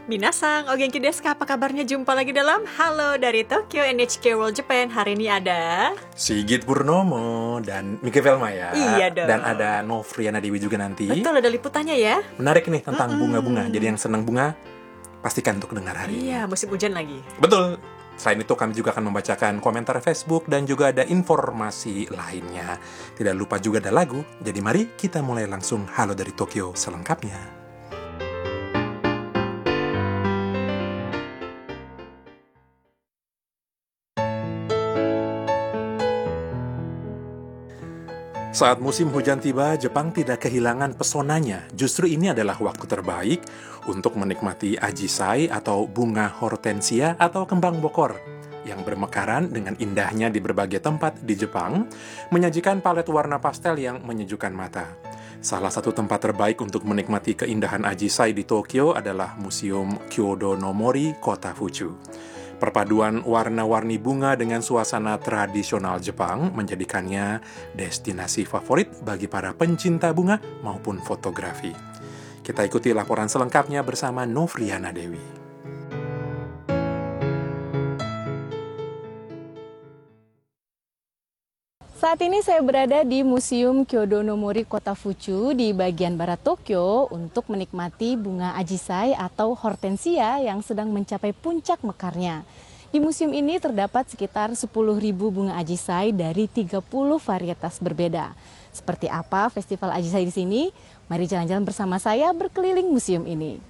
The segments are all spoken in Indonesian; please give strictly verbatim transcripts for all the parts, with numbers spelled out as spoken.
Minasang, o genki desu ka? Apa kabarnya? Jumpa lagi dalam Halo dari Tokyo N H K World Japan. Hari ini ada Sigit Purnomo dan Mike Velma ya. Iya dong. Dan ada Novriana Dewi juga nanti. Betul, ada liputannya ya. Menarik nih tentang Mm-mm. bunga-bunga. Jadi yang senang bunga, pastikan untuk dengar hari ini. Iya, musim hujan lagi. Betul. Selain itu kami juga akan membacakan komentar Facebook dan juga ada informasi lainnya. Tidak lupa juga ada lagu. Jadi mari kita mulai langsung Halo dari Tokyo selengkapnya. Saat musim hujan tiba, Jepang tidak kehilangan pesonanya. Justru ini adalah waktu terbaik untuk menikmati ajisai atau bunga hortensia atau kembang bokor yang bermekaran dengan indahnya di berbagai tempat di Jepang, menyajikan palet warna pastel yang menyejukkan mata. Salah satu tempat terbaik untuk menikmati keindahan ajisai di Tokyo adalah Museum Kyodo no Mori, Kota Fuchu. Perpaduan warna-warni bunga dengan suasana tradisional Jepang menjadikannya destinasi favorit bagi para pencinta bunga maupun fotografi. Kita ikuti laporan selengkapnya bersama Novriana Dewi. Saat ini saya berada di Museum Kyodo no Mori Kota Fuchu di bagian barat Tokyo untuk menikmati bunga ajisai atau hortensia yang sedang mencapai puncak mekarnya. Di museum ini terdapat sekitar sepuluh ribu bunga ajisai dari tiga puluh varietas berbeda. Seperti apa festival ajisai di sini? Mari jalan-jalan bersama saya berkeliling museum ini.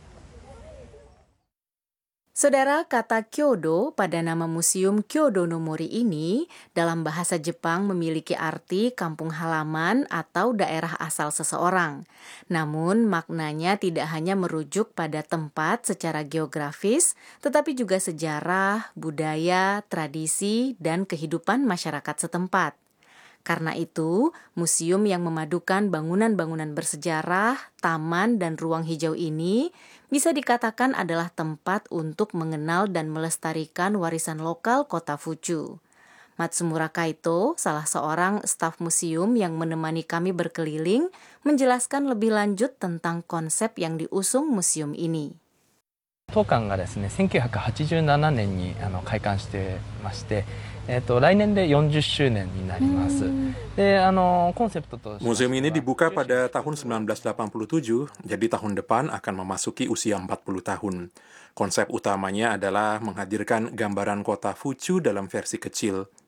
Saudara, kata Kyodo pada nama Museum Kyodo no Mori ini dalam bahasa Jepang memiliki arti kampung halaman atau daerah asal seseorang. Namun maknanya tidak hanya merujuk pada tempat secara geografis, tetapi juga sejarah, budaya, tradisi, dan kehidupan masyarakat setempat. Karena itu, museum yang memadukan bangunan-bangunan bersejarah, taman, dan ruang hijau ini bisa dikatakan adalah tempat untuk mengenal dan melestarikan warisan lokal kota Fuchu. Matsumura Kaito, salah seorang staf museum yang menemani kami berkeliling, menjelaskan lebih lanjut tentang konsep yang diusung museum ini. 当館がですね、せんきゅうひゃくはちじゅうななねんにあの開館してまして、えっと来年でよんじゅっしゅうねんになります。で、あのコンセプトとしては Museum ini dibuka pada tahun sembilan belas delapan puluh tujuh, jadi tahun depan akan memasuki usia empat puluh tahun. Konsep utamanya adalah menghadirkan gambaran kota Fuchu dalam versi kecil.